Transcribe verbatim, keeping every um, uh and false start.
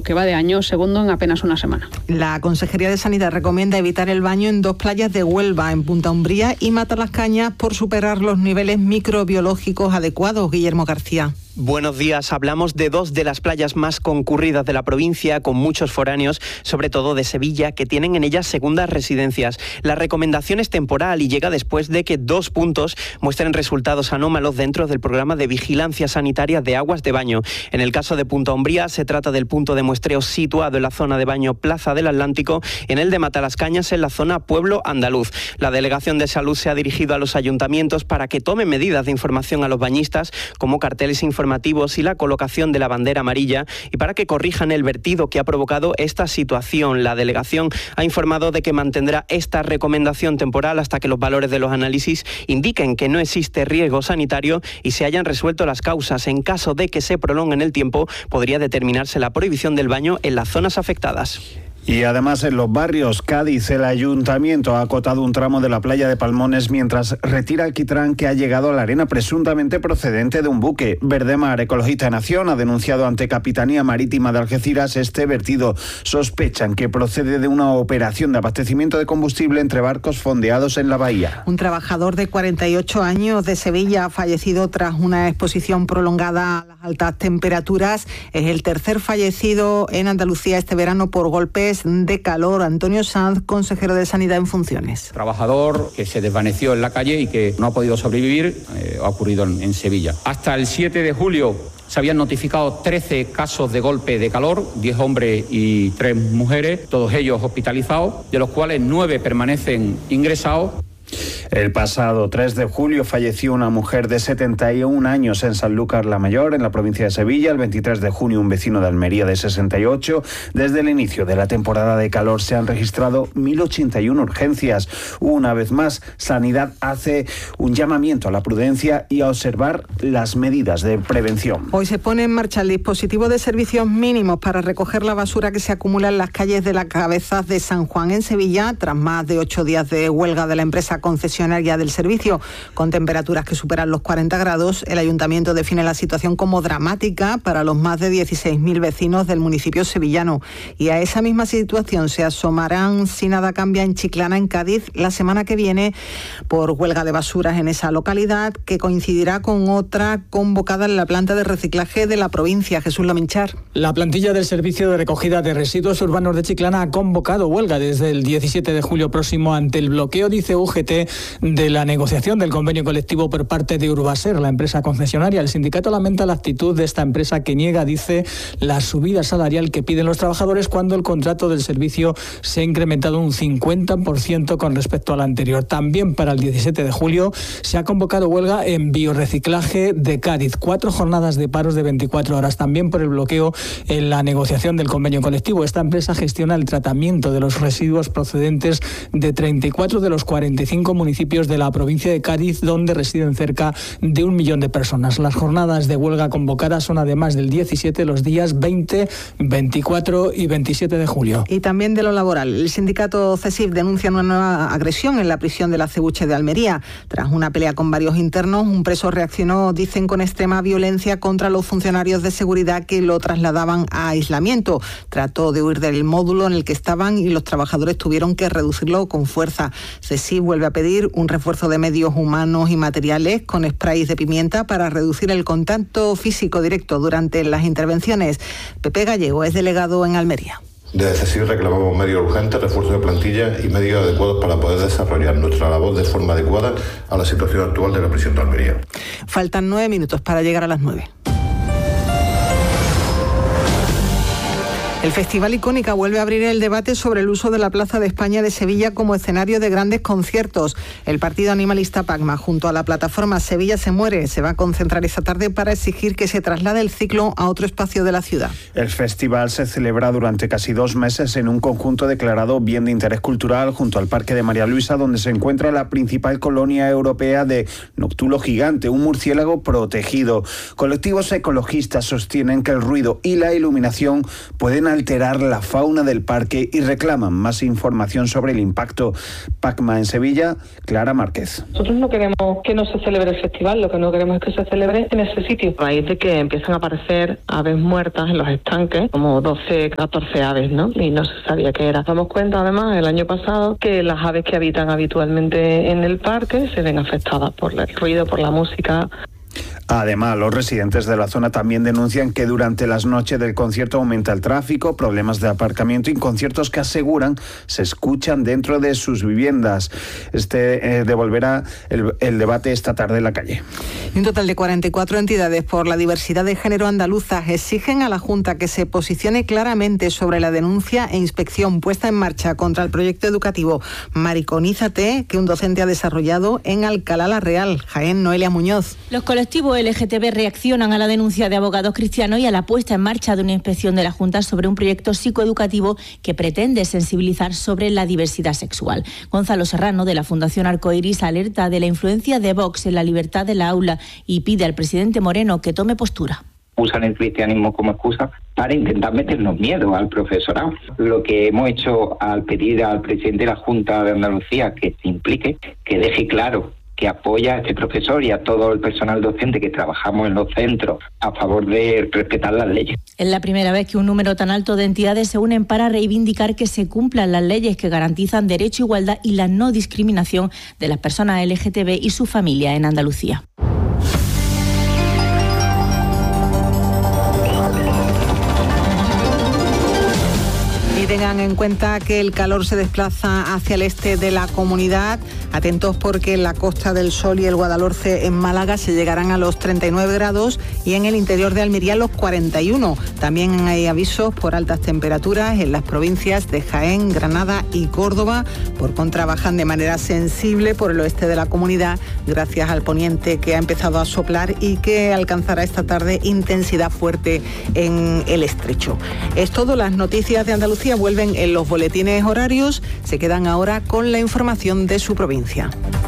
que va de año, segundo en apenas una semana. La Consejería de Sanidad recomienda evitar el baño en dos playas de Huelva, en Punta Umbría y Matalascañas, por superar los niveles microbiológicos adecuados. Guillermo García. Buenos días. Hablamos de dos de las playas más concurridas de la provincia, con muchos foráneos, sobre todo de Sevilla, que tienen en ellas segundas residencias. La recomendación es temporal y llega después de que dos puntos muestren resultados anómalos dentro del programa de vigilancia sanitaria de aguas de baño. En el caso de Punta Umbría se trata del punto de muestreo situado en la zona de baño Plaza del Atlántico, en el de Matalascañas en la zona Pueblo Andaluz. La Delegación de Salud se ha dirigido a los ayuntamientos para que tomen medidas de información a los bañistas, como carteles informativos y la colocación de la bandera amarilla, y para que corrijan el vertido que ha provocado esta situación. La delegación ha informado de que mantendrá esta recomendación temporal hasta que los valores de los análisis indiquen que no existe riesgo sanitario y se hayan resuelto las causas. En caso de que se prolongue en el tiempo, podría determinarse la prohibición del baño en las zonas afectadas. Y además en los barrios Cádiz, el ayuntamiento ha acotado un tramo de la playa de Palmones mientras retira alquitrán que ha llegado a la arena presuntamente procedente de un buque. Verdemar, Ecologista de Nación, ha denunciado ante Capitanía Marítima de Algeciras este vertido. Sospechan que procede de una operación de abastecimiento de combustible entre barcos fondeados en la bahía. Un trabajador de cuarenta y ocho años de Sevilla ha fallecido tras una exposición prolongada a las altas temperaturas. Es el tercer fallecido en Andalucía este verano por golpes de calor. Antonio Sanz, consejero de Sanidad en funciones. Trabajador que se desvaneció en la calle y que no ha podido sobrevivir, eh, ha ocurrido en, en Sevilla. Hasta el siete de julio se habían notificado trece casos de golpe de calor, diez hombres y tres mujeres, todos ellos hospitalizados, de los cuales nueve permanecen ingresados. El pasado tres de julio falleció una mujer de setenta y un años en Sanlúcar la Mayor, en la provincia de Sevilla. El veintitrés de junio un vecino de Almería de sesenta y ocho. Desde el inicio de la temporada de calor se han registrado mil ochenta y una urgencias. Una vez más, Sanidad hace un llamamiento a la prudencia y a observar las medidas de prevención. Hoy se pone en marcha el dispositivo de servicios mínimos para recoger la basura que se acumula en las calles de las Cabezas de San Juan en Sevilla, tras más de ocho días de huelga de la empresa concesionaria del servicio. Con temperaturas que superan los cuarenta grados, el ayuntamiento define la situación como dramática para los más de dieciséis mil vecinos del municipio sevillano. Y a esa misma situación se asomarán, si nada cambia, en Chiclana, en Cádiz, la semana que viene, por huelga de basuras en esa localidad, que coincidirá con otra convocada en la planta de reciclaje de la provincia. Jesús Lominchar. La plantilla del Servicio de Recogida de Residuos Urbanos de Chiclana ha convocado huelga desde el diecisiete de julio próximo ante el bloqueo, dice U G T, de la negociación del convenio colectivo por parte de Urbaser, la empresa concesionaria. El sindicato lamenta la actitud de esta empresa que niega, dice, la subida salarial que piden los trabajadores cuando el contrato del servicio se ha incrementado un cincuenta por ciento con respecto al anterior. También para el diecisiete de julio se ha convocado huelga en biorreciclaje de Cádiz. Cuatro jornadas de paros de veinticuatro horas, también por el bloqueo en la negociación del convenio colectivo. Esta empresa gestiona el tratamiento de los residuos procedentes de treinta y cuatro de los cuarenta y cinco municipios de la provincia de Cádiz, donde residen cerca de un millón de personas. Las jornadas de huelga convocadas son, además del diecisiete, los días veinte, veinticuatro y veintisiete de julio. Y también de lo laboral. El sindicato CESIF denuncia una nueva agresión en la prisión de la Acebuche de Almería. Tras una pelea con varios internos, un preso reaccionó, dicen, con extrema violencia contra los funcionarios de seguridad que lo trasladaban a aislamiento. Trató de huir del módulo en el que estaban y los trabajadores tuvieron que reducirlo con fuerza. CESIF vuelve a pedir un refuerzo de medios humanos y materiales con sprays de pimienta para reducir el contacto físico directo durante las intervenciones. Pepe Gallego es delegado en Almería. Desde CESIF reclamamos medios urgentes, refuerzo de plantilla y medios adecuados para poder desarrollar nuestra labor de forma adecuada a la situación actual de la prisión de Almería. Faltan nueve minutos para llegar a las nueve. El Festival Icónica vuelve a abrir el debate sobre el uso de la Plaza de España de Sevilla como escenario de grandes conciertos. El partido animalista PACMA, junto a la plataforma Sevilla se muere, se va a concentrar esta tarde para exigir que se traslade el ciclo a otro espacio de la ciudad. El festival se celebra durante casi dos meses en un conjunto declarado bien de interés cultural junto al Parque de María Luisa, donde se encuentra la principal colonia europea de noctulo gigante, un murciélago protegido. Colectivos ecologistas sostienen que el ruido y la iluminación pueden alterar la fauna del parque y reclaman más información sobre el impacto. Pacma en Sevilla, Clara Márquez. Nosotros no queremos que no se celebre el festival, lo que no queremos es que se celebre en ese sitio. A raíz de que empiezan a aparecer aves muertas en los estanques, como doce, catorce aves, ¿no? Y no se sabía qué era. Nos damos cuenta además el año pasado que las aves que habitan habitualmente en el parque se ven afectadas por el ruido, por la música. Además, los residentes de la zona también denuncian que durante las noches del concierto aumenta el tráfico, problemas de aparcamiento y conciertos que aseguran se escuchan dentro de sus viviendas. Este eh, devolverá el, el debate esta tarde en la calle. Un total de cuarenta y cuatro entidades por la diversidad de género andaluzas exigen a la Junta que se posicione claramente sobre la denuncia e inspección puesta en marcha contra el proyecto educativo Mariconízate que un docente ha desarrollado en Alcalá la Real. Jaén, Noelia Muñoz. Los colectivos L G T B reaccionan a la denuncia de abogados cristianos y a la puesta en marcha de una inspección de la Junta sobre un proyecto psicoeducativo que pretende sensibilizar sobre la diversidad sexual. Gonzalo Serrano, de la Fundación Arcoiris, alerta de la influencia de Vox en la libertad de la aula y pide al presidente Moreno que tome postura. Usan el cristianismo como excusa para intentar meternos miedo al profesorado. Lo que hemos hecho al pedir al presidente de la Junta de Andalucía que se implique, que deje claro que apoya a este profesor y a todo el personal docente que trabajamos en los centros a favor de respetar las leyes. Es la primera vez que un número tan alto de entidades se unen para reivindicar que se cumplan las leyes que garantizan derecho, igualdad y la no discriminación de las personas L G T B y su familia en Andalucía. Tengan en cuenta que el calor se desplaza hacia el este de la comunidad. Atentos porque en la Costa del Sol y el Guadalhorce en Málaga se llegarán a los treinta y nueve grados y en el interior de Almería los cuarenta y uno. También hay avisos por altas temperaturas en las provincias de Jaén, Granada y Córdoba. Por contra, bajan de manera sensible por el oeste de la comunidad gracias al poniente que ha empezado a soplar y que alcanzará esta tarde intensidad fuerte en el estrecho. Es todo. Las noticias de Andalucía vuelven en los boletines horarios. Se quedan ahora con la información de su provincia.